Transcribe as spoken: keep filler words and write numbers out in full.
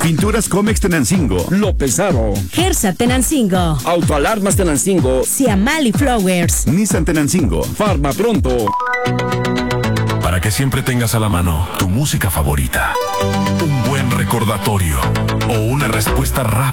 Pinturas Comex Tenancingo. López Aro. Gersa Tenancingo. Autoalarmas Tenancingo. Ciamali Flowers. Nissan Tenancingo. Farma Pronto. Para que siempre tengas a la mano tu música favorita, un buen recordatorio o una respuesta rápida